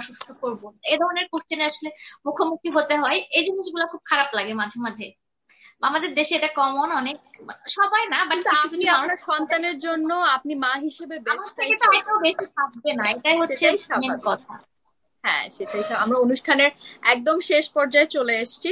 অসুস্থ করব, এই ধরনের কোশ্চেনে আসলে মুখোমুখি হতে হয়। এই জিনিসগুলো খুব খারাপ লাগে মাঝে মাঝে। আমাদের দেশে এটা কমন অনেক, সবাই না বাট কিন্তু কিছু আপনি কিছু মানুষ। আপনার সন্তানের জন্য আপনি মা হিসেবে আমার বেস্টটাই থেকে তো হয়তো করছেন, বেশি থাকবে না, এটাই হচ্ছে সেটাই মেন স্বাভাবিক। কথা। হ্যাঁ সেটাই আমরা অনুষ্ঠানের একদম শেষ পর্যায়ে চলে এসেছি।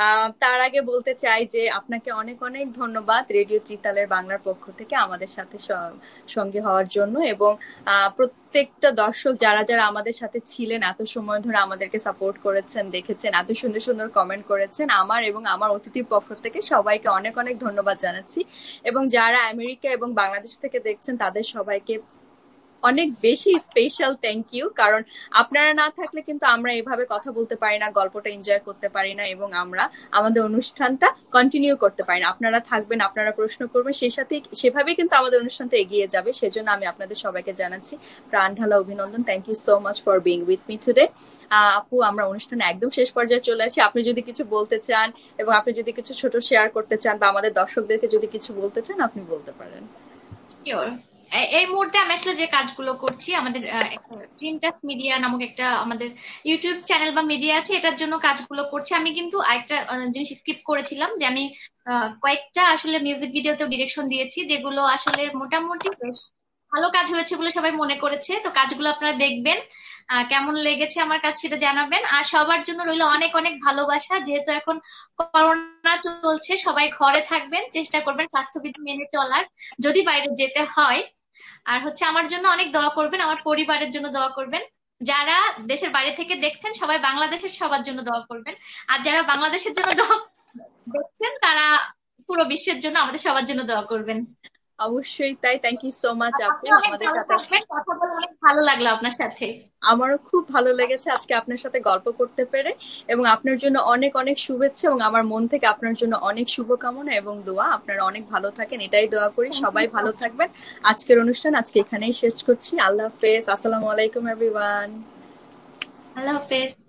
তার আগে বলতে চাই যে আপনাকে অনেক অনেক ধন্যবাদ রেডিও ত্রিতালের বাংলার পক্ষ থেকে আমাদের সাথে সঙ্গী হওয়ার জন্য, এবং প্রত্যেকটা দর্শক যারা যারা আমাদের সাথে ছিলেন, এত সময় ধরে আমাদেরকে সাপোর্ট করেছেন, দেখেছেন, এত সুন্দর সুন্দর কমেন্ট করেছেন, আমার এবং আমার অতিথির পক্ষ থেকে সবাইকে অনেক অনেক ধন্যবাদ জানাচ্ছি। এবং যারা আমেরিকা এবং বাংলাদেশ থেকে দেখছেন তাদের সবাইকে অনেক বেশি স্পেশাল থ্যাংক ইউ, কারণ আপনারা না থাকলে কিন্তু আমরা এভাবে কথা বলতে পারি না, গল্পটা এনজয় করতে পারি না, এবং আমরা আমাদের অনুষ্ঠানটা কন্টিনিউ করতে পারি না। আপনারা থাকবেন, আপনারা প্রশ্ন করবেন, সেই সাথে সেভাবেই কিন্তু আমাদের অনুষ্ঠানটা এগিয়ে যাবে। সেজন্য আমি আপনাদের সবাইকে জানাচ্ছি প্রাণ ঢালা অভিনন্দন। Thank you so much for being with me today. আপু, আমরা অনুষ্ঠানে একদম শেষ পর্যায়ে চলে আসি। আপনি যদি কিছু বলতে চান এবং আপনি যদি কিছু ছোট শেয়ার করতে চান বা আমাদের দর্শকদেরকে যদি কিছু বলতে চান, আপনি বলতে পারেন। শিওর। এই মুহূর্তে আমি আসলে যে কাজগুলো করছি, আমাদের ড্রিমটাস মিডিয়া নামক একটা আমাদের ইউটিউব চ্যানেল বা মিডিয়া আছে, এটার জন্য কাজগুলো করছি। আমি কিন্তু আরেকটা জিনিস স্কিপ করেছিলাম, যে আমি কয়েকটা আসলে মিউজিক ভিডিওতে ডিরেকশন দিয়েছি, যেগুলো আসলে মোটামুটি বেশ ভালো কাজ হয়েছে বলে সবাই মনে করেছে। তো কাজগুলো আপনারা দেখবেন, কেমন লেগেছে আমার কাছে সেটা জানাবেন। আর সবার জন্য রইল অনেক অনেক ভালোবাসা। যেহেতু এখন করোনা চলছে, সবাই ঘরে থাকবেন, চেষ্টা করবেন স্বাস্থ্যবিধি মেনে চলার, যদি বাইরে যেতে হয়। আর হচ্ছে আমার জন্য অনেক দোয়া করবেন, আমার পরিবারের জন্য দোয়া করবেন। যারা দেশের বাইরে থেকে দেখছেন সবাই বাংলাদেশের সবার জন্য দোয়া করবেন। আর যারা বাংলাদেশের জন্য দোয়া দেখছেন তারা পুরো বিশ্বের জন্য আমাদের সবার জন্য দোয়া করবেন। অবশ্যই তাই। থ্যাংক ইউ সো মাচ আর আপু আপনি অনেক আমাদের ভালো সাথে। থাকবেন, কথা বলে অনেক ভালো লাগলো আপনার সাথে। আমারও খুব ভালো লেগেছে আজকে আপনার সাথে গল্প করতে পেরে, এবং আপনার জন্য অনেক অনেক শুভেচ্ছা, এবং আমার মন থেকে আপনার জন্য অনেক শুভকামনা এবং দোয়া। আপনারা অনেক ভালো থাকেন, এটাই দোয়া করি। থ্যাংক ইউ সবাই সো ভালো মাচ। থাকবেন। আজকের অনুষ্ঠান আজকে এখানেই শেষ করছি। আল্লাহ হাফেজ। আসসালামু আলাইকুম এভরিওয়ান। আল্লাহ হাফেজ।